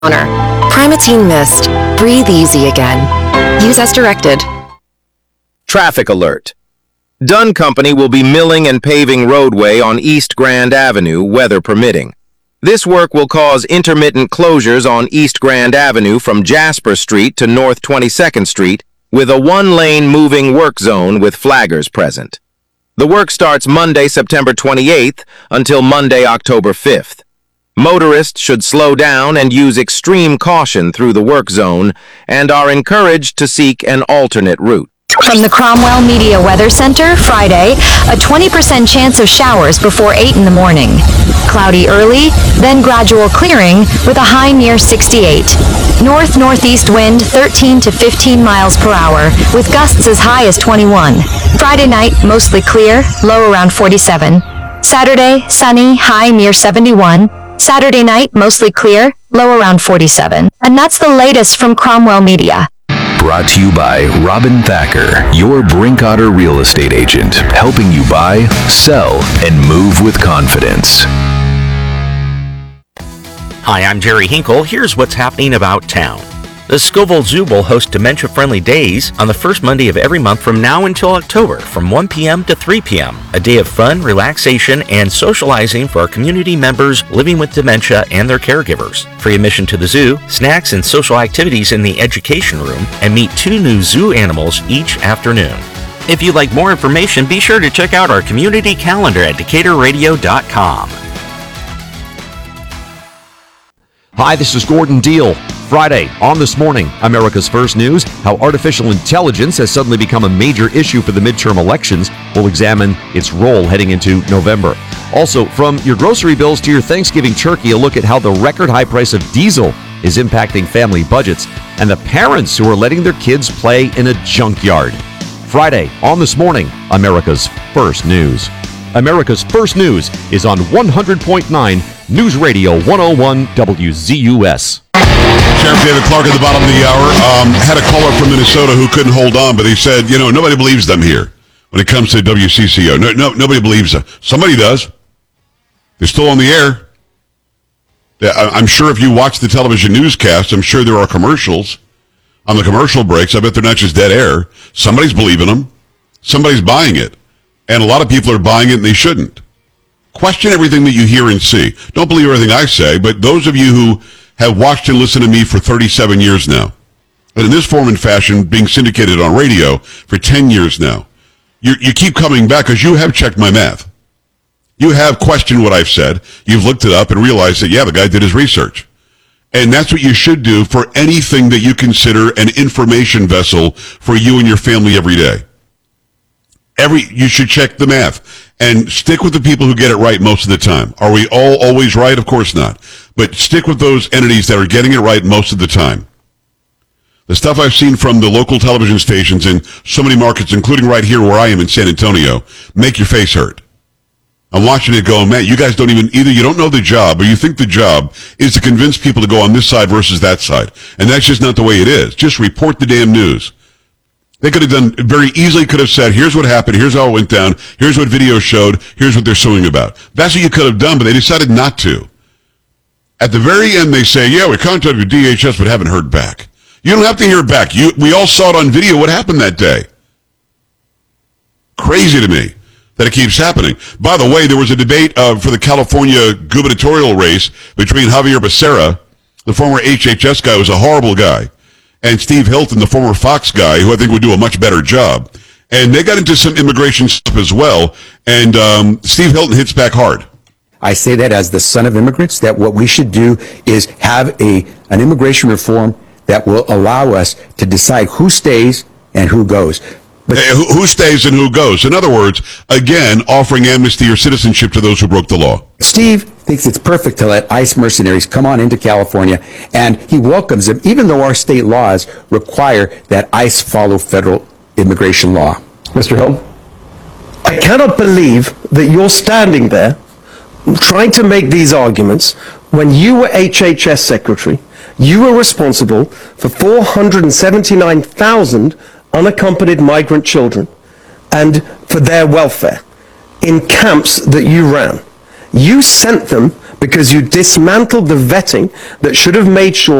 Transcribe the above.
Primatene Mist. Breathe easy again. Use as directed. Traffic alert. Dunn Company will be milling and paving roadway on East Grand Avenue, weather permitting. This work will cause intermittent closures on East Grand Avenue from Jasper Street to North 22nd Street, with a one-lane moving work zone with flaggers present. The work starts Monday, September 28th until Monday, October 5th. Motorists should slow down and use extreme caution through the work zone and are encouraged to seek an alternate route. From the Cromwell Media Weather Center, Friday, a 20% chance of showers before 8 in the morning. Cloudy early, then gradual clearing with a high near 68. North-northeast wind 13 to 15 miles per hour with gusts as high as 21. Friday night, mostly clear, low around 47. Saturday, sunny, high near 71. Saturday night, mostly clear, low around 47. And that's the latest from Cromwell Media. Brought to you by Robin Thacker, your Brinkotter real estate agent, helping you buy, sell, and move with confidence. Hi, I'm Jerry Hinkle. Here's what's happening about town. The Scoville Zoo will host dementia-friendly days on the first Monday of every month from now until October from 1 p.m. to 3 p.m. A day of fun, relaxation, and socializing for our community members living with dementia and their caregivers. Free admission to the zoo, snacks and social activities in the education room, and meet 2 new zoo animals each afternoon. If you'd like more information, be sure to check out our community calendar at DecaturRadio.com. Hi, this is Gordon Deal. Friday, on This Morning, America's First News, how artificial intelligence has suddenly become a major issue for the midterm elections. We'll examine its role heading into November. Also, from your grocery bills to your Thanksgiving turkey, a look at how the record high price of diesel is impacting family budgets, and the parents who are letting their kids play in a junkyard. Friday, on This Morning, America's First News. America's First News is on 100.9 News Radio 101 WZUS. Sheriff David Clark at the bottom of the hour had a caller from Minnesota who couldn't hold on, but he said, nobody believes them here when it comes to WCCO. Nobody believes them. Somebody does. They're still on the air. I'm sure if you watch the television newscast, I'm sure there are commercials on the commercial breaks. I bet they're not just dead air. Somebody's believing them. Somebody's buying it. And a lot of people are buying it and they shouldn't. Question everything that you hear and see. Don't believe everything I say, but those of you who have watched and listened to me for 37 years now, and in this form and fashion, being syndicated on radio for 10 years now, you keep coming back because you have checked my math. You have questioned what I've said. You've looked it up and realized that, the guy did his research. And that's what you should do for anything that you consider an information vessel for you and your family every day. You should check the math and stick with the people who get it right most of the time. Are we all always right? Of course not. But stick with those entities that are getting it right most of the time. The stuff I've seen from the local television stations in so many markets, including right here where I am in San Antonio, make your face hurt. I'm watching it going, man, you guys don't even, either you don't know the job or you think the job is to convince people to go on this side versus that side. And that's just not the way it is. Just report the damn news. They could have done, very easily could have said, here's what happened, here's how it went down, here's what video showed, here's what they're suing about. That's what you could have done, but they decided not to. At the very end, they say, we contacted DHS but haven't heard back. You don't have to hear back. We all saw it on video what happened that day. Crazy to me that it keeps happening. By the way, there was a debate for the California gubernatorial race between Javier Becerra, the former HHS guy, who was a horrible guy, and Steve Hilton, the former Fox guy, who I think would do a much better job. And they got into some immigration stuff as well, and Steve Hilton hits back hard. I say that as the son of immigrants, that what we should do is have an immigration reform that will allow us to decide who stays and who goes. But who stays and who goes? In other words, again, offering amnesty or citizenship to those who broke the law. Steve thinks it's perfect to let ICE mercenaries come on into California, and he welcomes them, even though our state laws require that ICE follow federal immigration law. Mr. Hilton? I cannot believe that you're standing there trying to make these arguments when you were HHS secretary. You were responsible for 479,000 unaccompanied migrant children and for their welfare in camps that you ran. You sent them because you dismantled the vetting that should have made sure